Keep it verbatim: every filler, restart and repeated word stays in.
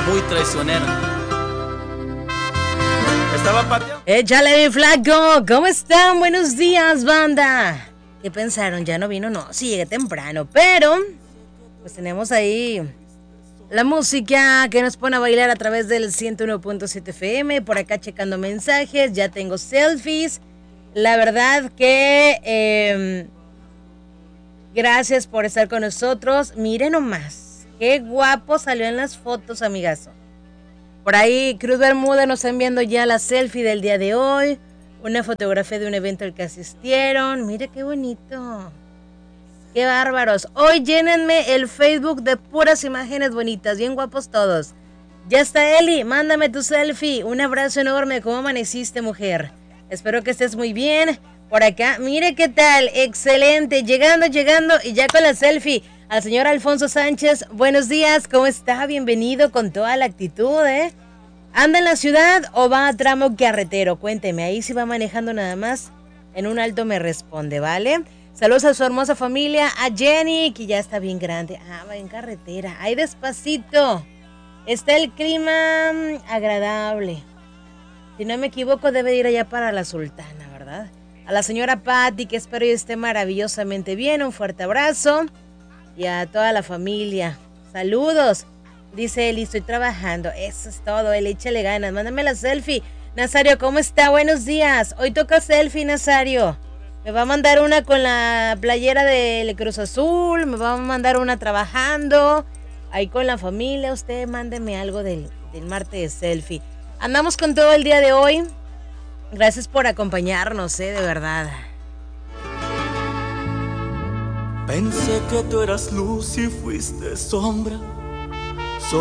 muy traicionero. Estaba pateando. Échale, mi flaco. ¿Cómo están? Buenos días, banda. ¿Qué pensaron? ¿Ya no vino? No, sí llegué temprano, pero pues tenemos ahí la música que nos pone a bailar a través del ciento uno punto siete F M. Por acá checando mensajes, ya tengo selfies. La verdad que eh, gracias por estar con nosotros. Miren nomás, qué guapo salió en las fotos, amigazo. Por ahí Cruz Bermuda nos está enviando ya la selfie del día de hoy. Una fotografía de un evento al que asistieron. Mire qué bonito. Qué bárbaros. Hoy llénenme el Facebook de puras imágenes bonitas. Bien guapos todos. Ya está Eli, mándame tu selfie. Un abrazo enorme. ¿Cómo amaneciste, mujer? Espero que estés muy bien. Por acá, mire qué tal. Excelente. Llegando, llegando y ya con la selfie. Al señor Alfonso Sánchez. Buenos días. ¿Cómo está? Bienvenido con toda la actitud, ¿eh? ¿Anda en la ciudad o va a tramo carretero? Cuénteme, ahí si va manejando nada más. En un alto me responde, ¿vale? Saludos a su hermosa familia, a Jenny, que ya está bien grande. Ah, va en carretera. Ahí despacito. Está el clima agradable. Si no me equivoco, debe ir allá para la Sultana, ¿verdad? A la señora Patti, que espero que esté maravillosamente bien. Un fuerte abrazo. Y a toda la familia. Saludos. Dice Eli, estoy trabajando. Eso es todo, Eli, échale ganas. Mándame la selfie. Nazario, ¿cómo está? Buenos días. Hoy toca selfie, Nazario. Me va a mandar una con la playera del Cruz Azul. Me va a mandar una trabajando. Ahí con la familia. Usted mándeme algo del, del martes de selfie. Andamos con todo el día de hoy. Gracias por acompañarnos, eh, de verdad. Pensé que tú eras luz y fuiste sombra.